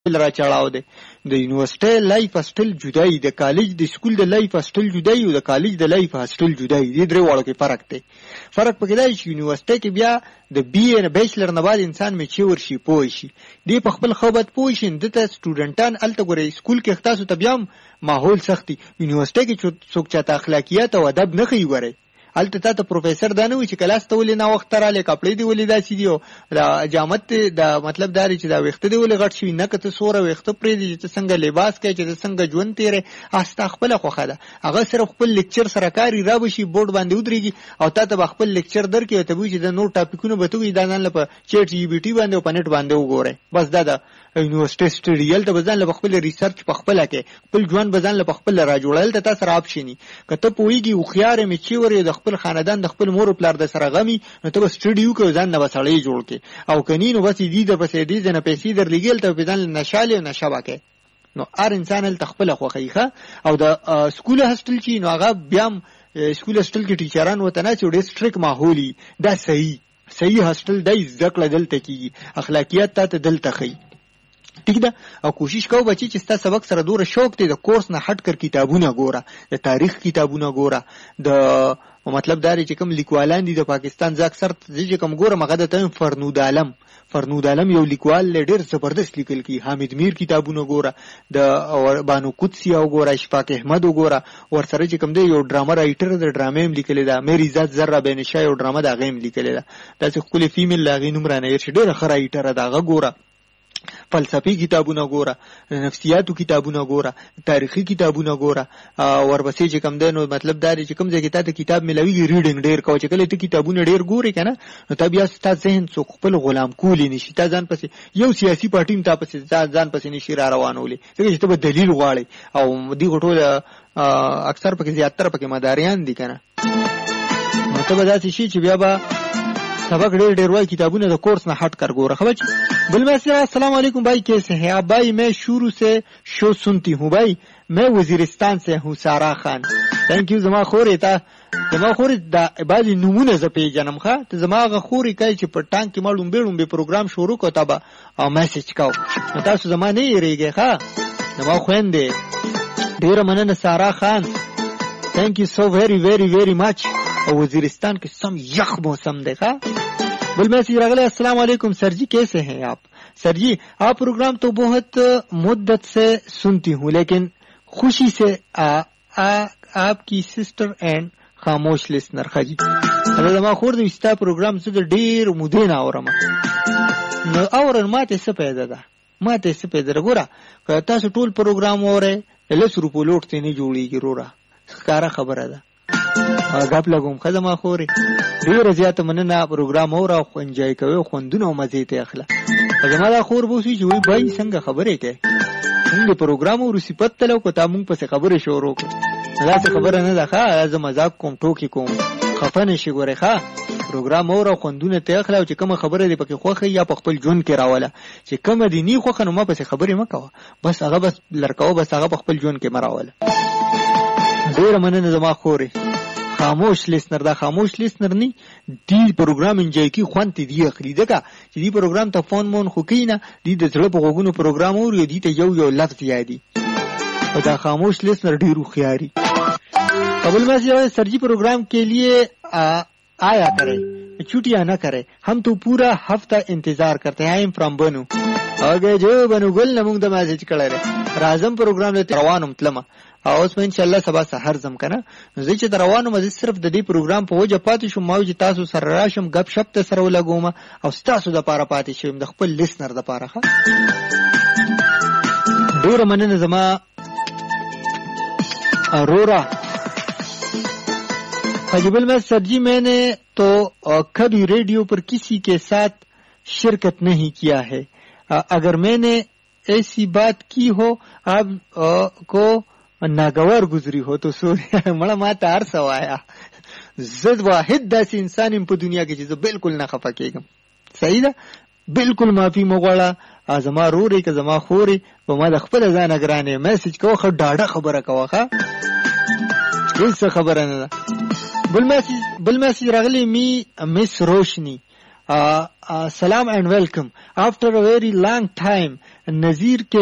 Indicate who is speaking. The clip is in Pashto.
Speaker 1: را چړاو دی. د یونیورسيټي لایف هسټل جدای، د کالج د سکول د لایف هسټل جدای او د کالج د لایف هسټل جدای. دې درې واړو کې فرق دی. فرق پکې دی چې یونیورسيټي کې بیا د بي ای بیچلر نه بعد انسان میچور شي، پوه شي، دی په خپل خوبت پوه شي. دته سټوډنټان الته ګوري سکول کې تاسو ته بیا ماحول سختي، یونیورسيټي کې څوک چاته اخلاقیات او ادب نه کوي. ګوري الته ته پروفیسور دانه وي چې کلاس ته ولې نه وخت رااله، کپړې دی ولې داسې دی، او جامت دا مطلب داري چې دا وخت دی ولې غټ شي، نه کته سوره وخت پرې دی چې څنګه لباس کوي، چې څنګه ژوند تیرې استا خپل خوخه ده. هغه صرف خپل لیکچر سره کاری را بشي، بورډ باندې ودرېږي او ته خپل لیکچر درکې ته وي چې د نور ټاپکونو به توګي دا نه لپاره چیټ جی بي ټي باندې او پنټ باندې وګوره. بس دا د یونیورسيټي سټډیل ته بزن له خپل ریسرچ په خپل کې خپل ژوند بزن له خپل را جوړل ته تاسو را اپشنی کته پويږي او خيار می چې ور د خپل خاندان د خپل مور پلار د سره غمي نو ته سټډیو کې ځان نه وسړی جوړ کې او کني نو بس دې د پسې دې نه پیسې در لګیل ته په ځان نشاله او نشابکه. نو ار انسان ال تخپل خوخیخه او د سکول هاستل چې نو هغه بیا سکول هاستل کې ټیچران وته نه چې ډېر سټریک ماحولي دا صحیح هاستل دای ذکر دلته کیږي، اخلاقیات ته دلته خي ٹھیک ده. او کوشش کوو بچی چې ستا سبق سره دوره شوق ته د کورس نه هټ کر کتابونه ګوره، د تاریخ کتابونه ګوره، د مطلب داري چې کوم لیکوالان دي د پاکستان ځکه سر چې کوم ګوره مګه د فرنود عالم یو لیکوال ډېر زبردست لیکل کی، حامد میر کتابونه ګوره، د بانو قدسی او ګوره، اشفاق احمد وګوره، ور سره چې کوم دی یو ډرامه رائټر د ډرامې هم لیکل ده، مېری ذات ذره بنشا یو ډرامه دا غیم لیکل ده، داسې خپل فیمیل لاغې نوم رانه یې ډېر ښه رائټر ده. هغه ګوره فلسفي کتابونه ګوره، نفسیاتو کتابونه ګوره، تاریخي کتابونه ګوره، ورپسې چې کوم دی نو مطلب داري چې کوم ځای کې ته کتاب ملوي ریډینګ ډېر کوي چې کله ته کتابونه ډېر ګوري کنه نو ته بیا ستاسو ذهن څوک خپل غلام کولی نشي، ته ځان پسې یو سیاسي پارټي ته پسې ځان پسې نشي را روانولې ځکه چې ته به دلیل غواړي او دی ټول اکثر پکې زیاتره پکې مداریان دي کنه. نو ته به داسې شي چې بیا به سبق ډېر وای کتابونه د کورس نه हट कर गोरा खबर बिल में से अस्सलाम वालेकुम भाई, कैसे हैं आप भाई? मैं शुरू से शो सुनती हूँ भाई, मैं वजीरिस्तान से हूँ सारा खान. Thank you. जमा खोरे था जमा खोरे बाजी नमूने ز پیژنم ښه ته زما غخوري کوي چې په ټانک کې مړم بیړم به پروګرام شروع کو تابا او میسج کاو تاسو زما نه یریږي ښه زما خويندې ډیر مننه سارا خان. Thank you so very very very much. Waziristan के सम यख मौसम देखा बिल मैसेज रगले. अस्सलाम वालेकुम सर जी, कैसे हैं आप? सर जी आप प्रोग्राम तो बहुत मुद्दत से सुनती हूँ लेकिन खुशी से आपकी सिस्टर एंड खामोश लिसनर खजी ما خور د استا پروګرام څه ډیر مودین اورم نو اورن ماته څه پیدا ده ماته څه پیدا ګوره که تاسو ټول پروګرام اوره لس روپو لوټ ته نه جوړیږي رورا ښکارا خبره ده غاب لګوم خدمه خوري ډیر زیات مننه پروګرام اوره خو انجوای کوي خوندونه او مزه ته اخلا زموږ خور بوسي چې وای بای څنګه خبره کوي موږ پروګرام ورو صفت تلو کو تا موږ پس خبره شروع کړ دا څه خبره نه ده ښه از مزاق کوم ټوکی کوم خفنه شي ګوره ښه پروګرام اوره خوندونه ته اخلا چې کوم خبره دی پکې خوخه یا په خپل جون کې راواله چې کوم دی نی خوخه نو ما پس خبره مکوه بس هغه بس لړکاو بس هغه په خپل جون کې مراواله ډیر مننه زما خوري. خاموش لیسنر دا خاموش لیسنر نی دی پروګرام انجوای کی خوانتی دی اخلي دغه چې دی پروګرام ته فون مون خو کینا دی د زړه په غوګونو پروګرام اوري دی ته یو لفظ یادي او دا خاموش لیسنر ډیرو خياري. قبل میں سے سر جی پروگرام کے لیے آیا کرے چھٹیاں نہ کرے ہم تو پورا ہفتہ انتظار کرتے ہیں. ایم فرام بنو اگے جو بنو گل نمونږ د میسج کړه راځم پروګرام له روانم تلمه او اوس ان شاء الله سبا سحر زم کنه زه چې روانو مزه صرف د دې پروګرام په وجه پاتې شم ما چې تاسو سره راشم غب شپ ته سره ولګوم او تاسو د پاره پاتې شم د خپل لیسنر د پاره ښه ډیر مننه زما اورورا. فجبل میں سر جی میں نے تو کبھی ریڈیو پر کسی کے ساتھ شرکت نہیں کیا ہے. اگر میں نے ایسی بات کی ہو آپ کو ناگوار گزری ہو تو سوری مڑا ماتا ہر سوایا زد واحد داسی انسان په دنیا کې چې بالکل نه خفه کېږم. صحیح ده بالکل معافي مغواړه زما روري که زما خوري په ما د خپل ځان ګرانه میسج کوه خو ډاډه خبره کوه ښه هیڅ خبره نه ده. بل میسج راغلی می مس روشنی salam and welcome. After a very long time, نظیر کې